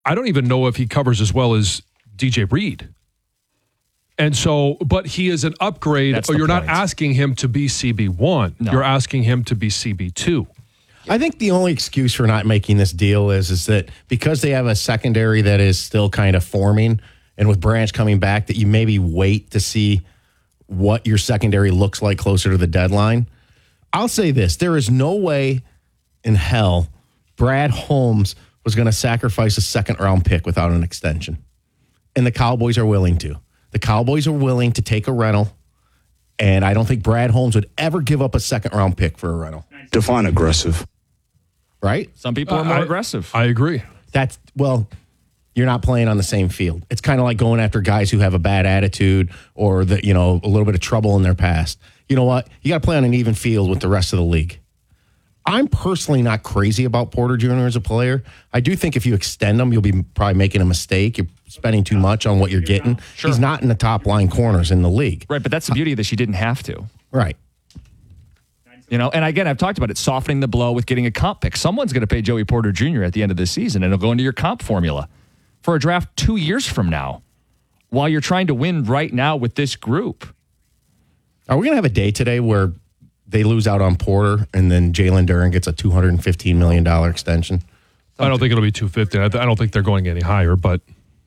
I don't even know if he covers as well as DJ Reed. And so, but he is an upgrade. That's or you're point. not asking him to be CB1. No. You're asking him to be CB2. I think the only excuse for not making this deal is that because they have a secondary that is still kind of forming, and with Branch coming back, that you maybe wait to see what your secondary looks like closer to the deadline. I'll say this. There is no way in hell Brad Holmes was going to sacrifice a second-round pick without an extension. And the Cowboys are willing to. The Cowboys are willing to take a rental, and I don't think Brad Holmes would ever give up a second-round pick for a rental. Define aggressive. Right? Some people are more aggressive. I agree. You're not playing on the same field. It's kind of like going after guys who have a bad attitude or a little bit of trouble in their past. You know what? You got to play on an even field with the rest of the league. I'm personally not crazy about Porter Jr. as a player. I do think if you extend him, you'll be probably making a mistake. You're spending too much on what you're getting. Sure. He's not in the top line corners in the league. Right, but that's the beauty of this. She didn't have to. Right. And again, I've talked about it, softening the blow with getting a comp pick. Someone's going to pay Joey Porter Jr. at the end of this season, and it'll go into your comp formula for a draft 2 years from now while you're trying to win right now with this group. Are we going to have a day today where they lose out on Porter and then Jalen Duren gets a $215 million extension? I don't think it'll be 250. I don't think they're going any higher, but...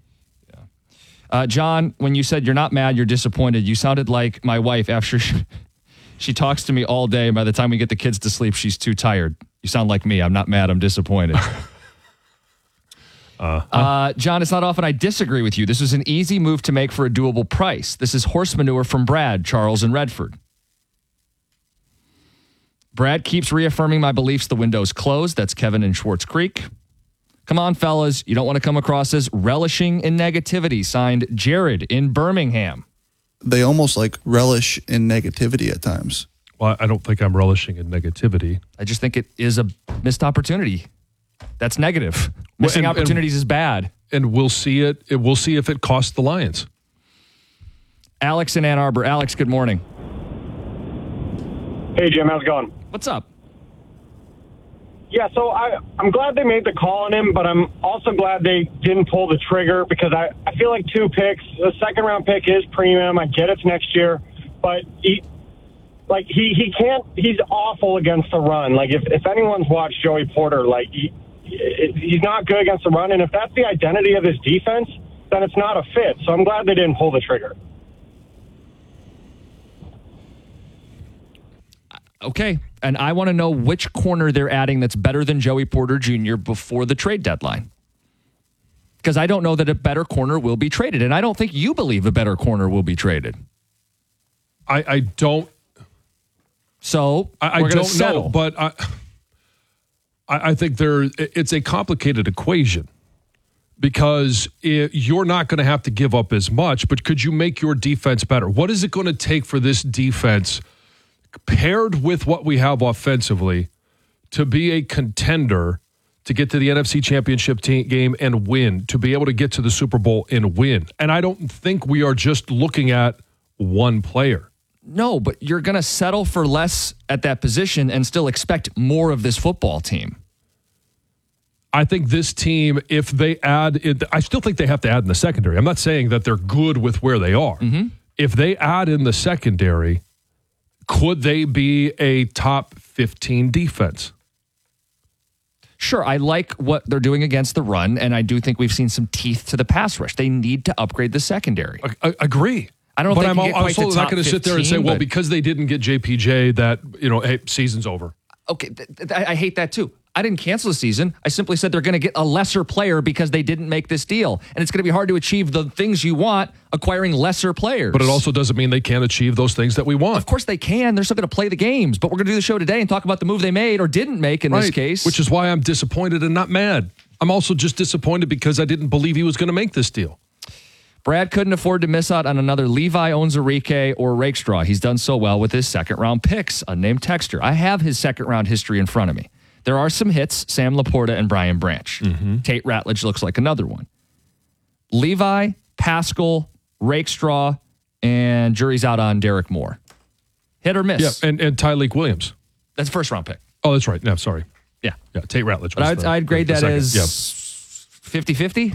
John, when you said you're not mad, you're disappointed, you sounded like my wife after she talks to me all day, and by the time we get the kids to sleep, she's too tired. You sound like me. I'm not mad. I'm disappointed. John, it's not often I disagree with you. This was an easy move to make for a doable price. This is horse manure from Brad, Charles, and Redford. Brad keeps reaffirming my beliefs the window's closed. That's Kevin in Schwartz Creek. Come on, fellas. You don't want to come across as relishing in negativity. Signed, Jared in Birmingham. They almost relish in negativity at times. Well, I don't think I'm relishing in negativity. I just think it is a missed opportunity. That's negative. Missing opportunities is bad. And we'll see it. We'll see if it costs the Lions. Alex in Ann Arbor. Alex, good morning. Hey, Jim. How's it going? What's up? Yeah, so I'm glad they made the call on him, but I'm also glad they didn't pull the trigger because I feel like 2 picks, the second-round pick is premium. I get it's next year, but he can't. He's awful against the run. If anyone's watched Joey Porter, he's not good against the run, and if that's the identity of his defense, then it's not a fit. So I'm glad they didn't pull the trigger. Okay, and I want to know which corner they're adding that's better than Joey Porter Jr. before the trade deadline. Because I don't know that a better corner will be traded, and I don't think you believe a better corner will be traded. I don't. So I don't know, but I think it's a complicated equation because you're not going to have to give up as much, but could you make your defense better? What is it going to take for this defense, paired with what we have offensively, to be a contender, to get to the NFC Championship game and win, to be able to get to the Super Bowl and win? And I don't think we are just looking at one player. No, but you're going to settle for less at that position and still expect more of this football team. I think this team, if they add, I still think they have to add in the secondary. I'm not saying that they're good with where they are. Mm-hmm. If they add in the secondary, could they be a top 15 defense? Sure, I like what they're doing against the run, and I do think we've seen some teeth to the pass rush. They need to upgrade the secondary. I agree. I don't know if I'm also not going to sit there and say, well, but because they didn't get JPJ, that, hey, season's over. Okay, I hate that too. I didn't cancel the season. I simply said they're going to get a lesser player because they didn't make this deal. And it's going to be hard to achieve the things you want acquiring lesser players. But it also doesn't mean they can't achieve those things that we want. Of course they can. They're still going to play the games. But we're going to do the show today and talk about the move they made or didn't make in this case. Which is why I'm disappointed and not mad. I'm also just disappointed because I didn't believe he was going to make this deal. Brad couldn't afford to miss out on another Levi Onwuzurike or Rakestraw. He's done so well with his second-round picks. Unnamed texter. I have his second-round history in front of me. There are some hits, Sam Laporta and Brian Branch. Mm-hmm. Tate Ratledge looks like another one. Levi, Pascal, Rakestraw, and jury's out on Derek Moore. Hit or miss? Yeah, and Tyleek Williams. That's a first-round pick. Oh, that's right. No, sorry. Yeah. Yeah, Tate Ratledge. But I'd grade that as 50-50?